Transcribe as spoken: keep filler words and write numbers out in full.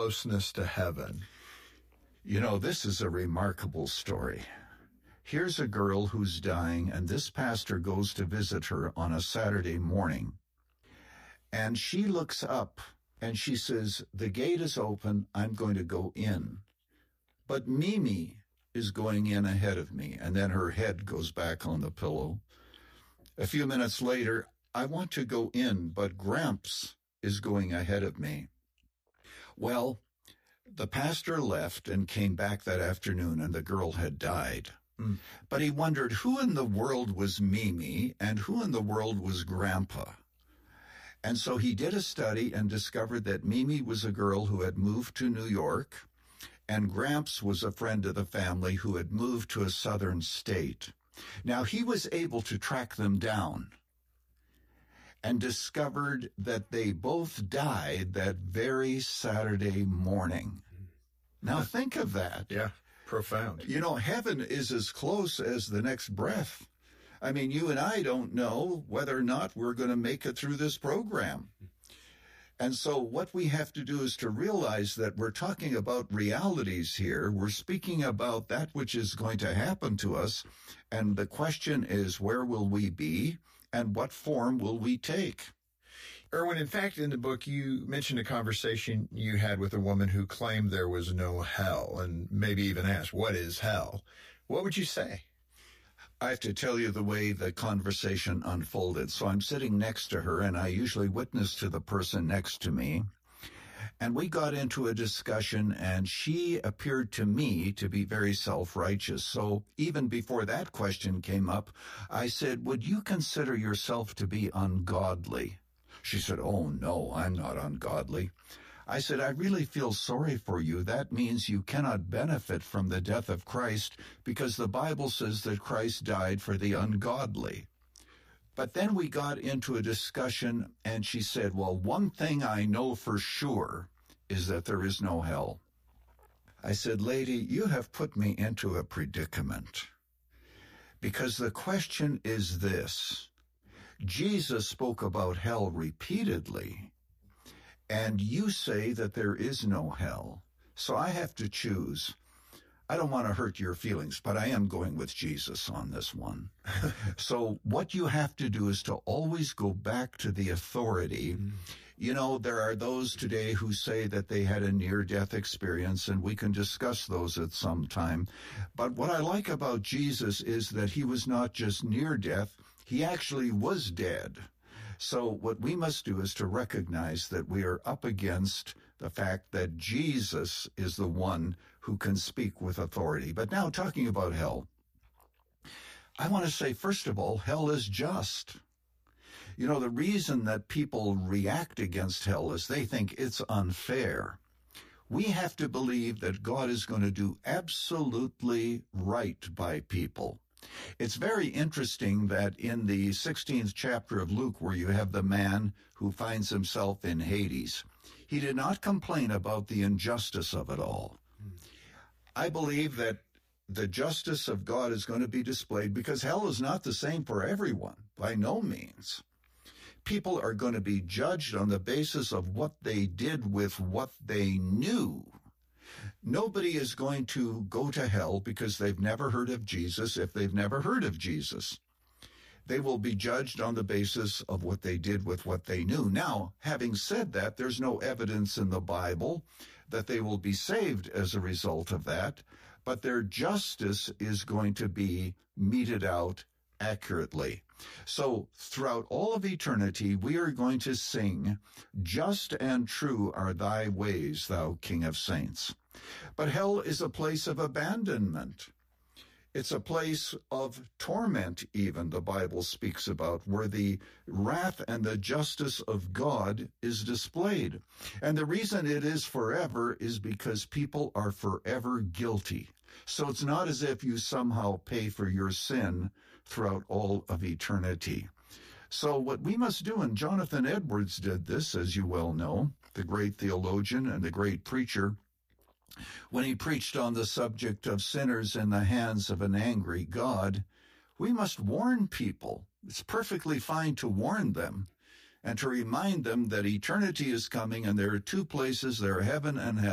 closeness to heaven? You know, this is a remarkable story. Here's a girl who's dying, and this pastor goes to visit her on a Saturday morning. And she looks up, and she says, the gate is open, I'm going to go in. But Mimi is going in ahead of me, and then her head goes back on the pillow. A few minutes later, I want to go in, but Gramps is going ahead of me. Well, the pastor left and came back that afternoon, and the girl had died. Mm. But he wondered who in the world was Mimi and who in the world was Grandpa. And so he did a study and discovered that Mimi was a girl who had moved to New York, and Gramps was a friend of the family who had moved to a southern state. Now, he was able to track them down and discovered that they both died that very Saturday morning. Now, think of that. Yeah, profound. You know, heaven is as close as the next breath. I mean, you and I don't know whether or not we're going to make it through this program. And so what we have to do is to realize that we're talking about realities here. We're speaking about that which is going to happen to us. And the question is, where will we be and what form will we take? Erwin, in fact, in the book, you mentioned a conversation you had with a woman who claimed there was no hell and maybe even asked, what is hell? What would you say? I have to tell you the way the conversation unfolded. So I'm sitting next to her, and I usually witness to the person next to me. And we got into a discussion, and she appeared to me to be very self-righteous. So even before that question came up, I said, would you consider yourself to be ungodly? She said, oh, no, I'm not ungodly. I said, I really feel sorry for you. That means you cannot benefit from the death of Christ because the Bible says that Christ died for the ungodly. But then we got into a discussion, and she said, well, one thing I know for sure is that there is no hell. I said, lady, you have put me into a predicament because the question is this. Jesus spoke about hell repeatedly, and you say that there is no hell. So I have to choose. I don't want to hurt your feelings, but I am going with Jesus on this one. So what you have to do is to always go back to the authority. Mm. You know, there are those today who say that they had a near-death experience, and we can discuss those at some time. But what I like about Jesus is that he was not just near death, he actually was dead. So what we must do is to recognize that we are up against the fact that Jesus is the one who can speak with authority. But now, talking about hell, I want to say, first of all, hell is just. You know, the reason that people react against hell is they think it's unfair. We have to believe that God is going to do absolutely right by people. It's very interesting that in the sixteenth chapter of Luke, where you have the man who finds himself in Hades, he did not complain about the injustice of it all. I believe that the justice of God is going to be displayed because hell is not the same for everyone, by no means. People are going to be judged on the basis of what they did with what they knew. Nobody is going to go to hell because they've never heard of Jesus if they've never heard of Jesus. They will be judged on the basis of what they did with what they knew. Now, having said that, there's no evidence in the Bible that they will be saved as a result of that, but their justice is going to be meted out accurately. So throughout all of eternity, we are going to sing, "Just and true are thy ways, thou King of saints." But hell is a place of abandonment. It's a place of torment, even, the Bible speaks about, where the wrath and the justice of God is displayed. And the reason it is forever is because people are forever guilty. So it's not as if you somehow pay for your sin throughout all of eternity. So what we must do, and Jonathan Edwards did this, as you well know, the great theologian and the great preacher, when he preached on the subject of sinners in the hands of an angry God, we must warn people. It's perfectly fine to warn them and to remind them that eternity is coming and there are two places, there are heaven and hell.